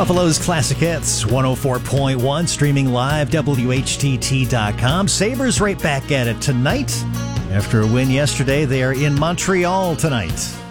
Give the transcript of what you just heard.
Buffalo's Classic Hits, 104.1, streaming live, WHTT.com. Sabres right back at it tonight. After a win yesterday, they are in Montreal tonight.